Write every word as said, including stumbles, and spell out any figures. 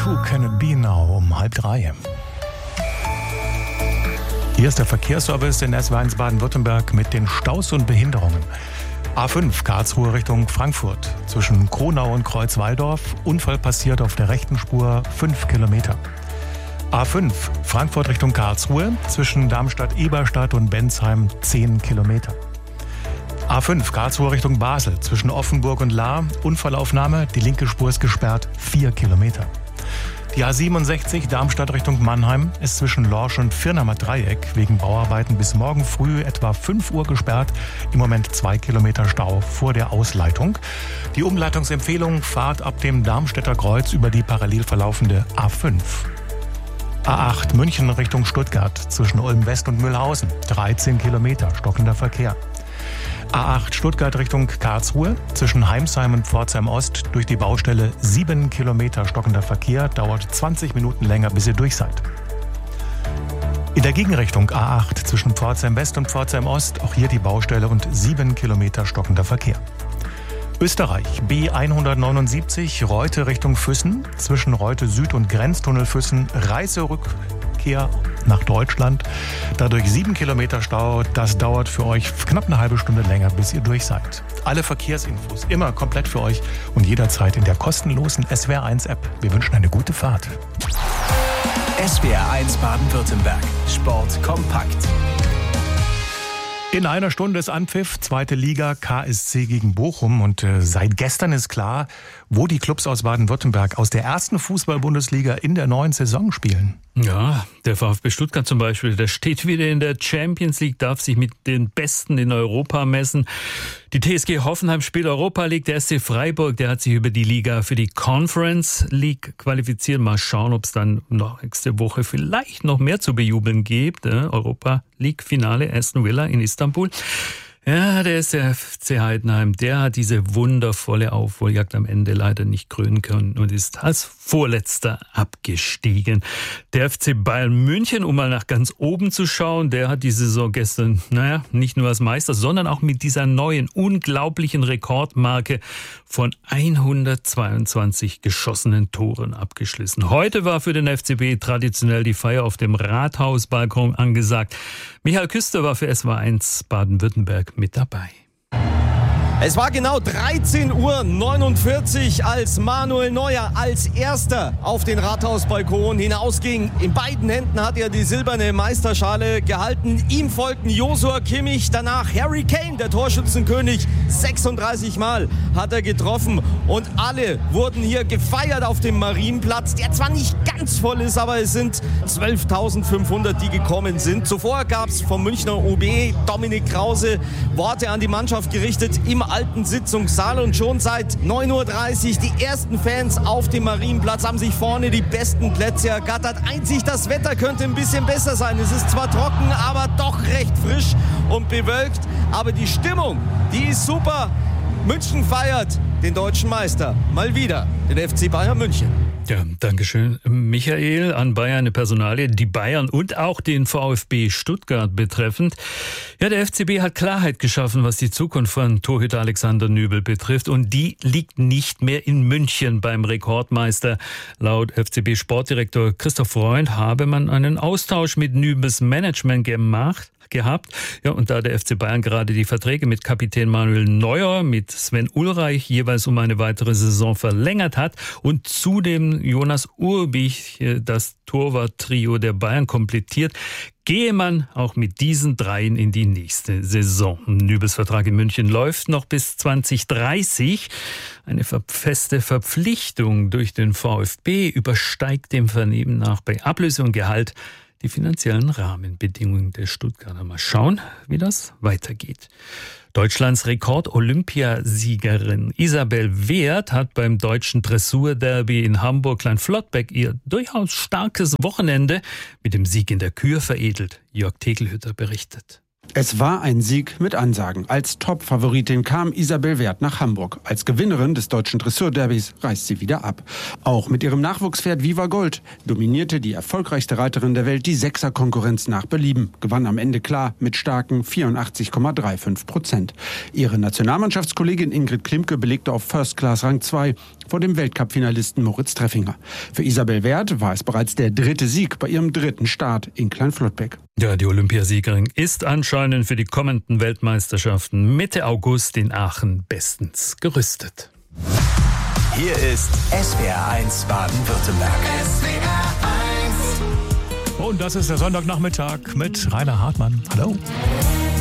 Who Can It Be Now um halb drei. Hier ist der Verkehrsservice in S W R eins Baden-Württemberg mit den Staus und Behinderungen. A fünf Karlsruhe Richtung Frankfurt. Zwischen Kronau und Kreuzwaldorf. Unfall passiert auf der rechten Spur fünf Kilometer. A fünf Frankfurt Richtung Karlsruhe. Zwischen Darmstadt-Eberstadt und Bensheim zehn Kilometer. A fünf Karlsruhe Richtung Basel. Zwischen Offenburg und Lahr. Unfallaufnahme. Die linke Spur ist gesperrt. vier Kilometer. Die A siebenundsechzig Darmstadt Richtung Mannheim ist zwischen Lorsch und Firnamer Dreieck wegen Bauarbeiten bis morgen früh etwa fünf Uhr gesperrt. Im Moment zwei Kilometer Stau vor der Ausleitung. Die Umleitungsempfehlung: Fahrt ab dem Darmstädter Kreuz über die parallel verlaufende A fünf. A acht München Richtung Stuttgart zwischen Ulm West und Mühlhausen. dreizehn Kilometer stockender Verkehr. A acht Stuttgart Richtung Karlsruhe. Zwischen Heimsheim und Pforzheim Ost durch die Baustelle sieben Kilometer stockender Verkehr. Dauert zwanzig Minuten länger, bis ihr durch seid. In der Gegenrichtung A acht zwischen Pforzheim West und Pforzheim Ost. Auch hier die Baustelle und sieben Kilometer stockender Verkehr. Österreich B hundertneunundsiebzig Reute Richtung Füssen. Zwischen Reute Süd und Grenztunnel Füssen. Reiserückkehr nach Deutschland. Dadurch sieben Kilometer Stau. Das dauert für euch knapp eine halbe Stunde länger, bis ihr durch seid. Alle Verkehrsinfos immer komplett für euch und jederzeit in der kostenlosen S W R eins App. Wir wünschen eine gute Fahrt. S W R eins Baden-Württemberg. Sport kompakt. In einer Stunde ist Anpfiff, zweite Liga, K S C gegen Bochum. Und äh, seit gestern ist klar, wo die Clubs aus Baden-Württemberg aus der ersten Fußball-Bundesliga in der neuen Saison spielen. Ja, der VfB Stuttgart zum Beispiel, der steht wieder in der Champions League, darf sich mit den Besten in Europa messen. Die T S G Hoffenheim spielt Europa League, der S C Freiburg, der hat sich über die Liga für die Conference League qualifiziert. Mal schauen, ob es dann noch nächste Woche vielleicht noch mehr zu bejubeln gibt. Europa League Finale Aston Villa in Istanbul. Ja, der ist der F C Heidenheim, der hat diese wundervolle Aufholjagd am Ende leider nicht krönen können und ist als Vorletzter abgestiegen. Der F C Bayern München, um mal nach ganz oben zu schauen, der hat die Saison gestern, naja, nicht nur als Meister, sondern auch mit dieser neuen, unglaublichen Rekordmarke von hundertzweiundzwanzig geschossenen Toren abgeschlossen. Heute war für den F C B traditionell die Feier auf dem Rathausbalkon angesagt. Michael Küster war für S W R eins Baden-Württemberg mit dabei. Es war genau dreizehn Uhr neunundvierzig, als Manuel Neuer als Erster auf den Rathausbalkon hinausging. In beiden Händen hat er die silberne Meisterschale gehalten. Ihm folgten Joshua Kimmich, danach Harry Kane, der Torschützenkönig. sechsunddreißig Mal hat er getroffen und alle wurden hier gefeiert auf dem Marienplatz, der zwar nicht ganz voll ist, aber es sind zwölftausendfünfhundert, die gekommen sind. Zuvor gab es vom Münchner O B Dominik Krause Worte an die Mannschaft gerichtet im alten Sitzungssaal und schon seit neun Uhr dreißig die ersten Fans auf dem Marienplatz haben sich vorne die besten Plätze ergattert. Einzig das Wetter könnte ein bisschen besser sein. Es ist zwar trocken, aber doch recht frisch und bewölkt. Aber die Stimmung, die ist super. München feiert den deutschen Meister. Mal wieder den F C Bayern München. Ja, dankeschön, Michael. An Bayern eine Personalie, die Bayern und auch den VfB Stuttgart betreffend. Ja, der F C B hat Klarheit geschaffen, was die Zukunft von Torhüter Alexander Nübel betrifft. Und die liegt nicht mehr in München beim Rekordmeister. Laut F C B-Sportdirektor Christoph Freund habe man einen Austausch mit Nübels Management gemacht. gehabt. Ja, und da der F C Bayern gerade die Verträge mit Kapitän Manuel Neuer, mit Sven Ulreich jeweils um eine weitere Saison verlängert hat und zudem Jonas Urbich das Torwart-Trio der Bayern komplettiert, gehe man auch mit diesen dreien in die nächste Saison. Nübels Vertrag in München läuft noch bis zwanzig dreißig. Eine feste Verpflichtung durch den VfB übersteigt dem Vernehmen nach bei Ablöse und Gehalt die finanziellen Rahmenbedingungen der Stuttgarter. Mal schauen, wie das weitergeht. Deutschlands Rekord-Olympiasiegerin Isabel Wert hat beim deutschen Dressurderby in Hamburg-Kleinflottbeck ihr durchaus starkes Wochenende mit dem Sieg in der Kür veredelt. Jörg Tegelhütter berichtet. Es war ein Sieg mit Ansagen. Als Top-Favoritin kam Isabel Werth nach Hamburg. Als Gewinnerin des deutschen Dressurderbys reist sie wieder ab. Auch mit ihrem Nachwuchspferd Viva Gold dominierte die erfolgreichste Reiterin der Welt die Sechser-Konkurrenz nach Belieben. Gewann am Ende klar mit starken vierundachtzig Komma fünfunddreißig Prozent. Ihre Nationalmannschaftskollegin Ingrid Klimke belegte auf First Class Rang zwei vor dem Weltcup-Finalisten Moritz Treffinger. Für Isabel Werth war es bereits der dritte Sieg bei ihrem dritten Start in Kleinflottbeck. Ja, die Olympiasiegerin ist anscheinend für die kommenden Weltmeisterschaften Mitte August in Aachen bestens gerüstet. Hier ist S W R eins Baden-Württemberg. S W R eins. Und das ist der Sonntagnachmittag mit Rainer Hartmann. Hallo.